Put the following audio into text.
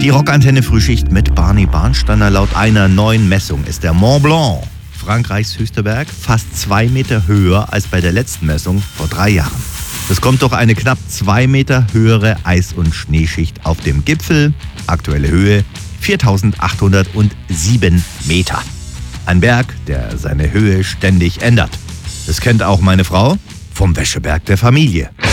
Die Rockantenne Frühschicht mit Barney Barnsteiner. Laut einer neuen Messung ist der Mont Blanc, Frankreichs höchster Berg, fast 2 Meter höher als bei der letzten Messung vor 3 Jahren. Es kommt durch eine knapp 2 Meter höhere Eis- und Schneeschicht auf dem Gipfel. Aktuelle Höhe 4.807 Meter. Ein Berg, der seine Höhe ständig ändert. Das kennt auch meine Frau vom Wäscheberg der Familie.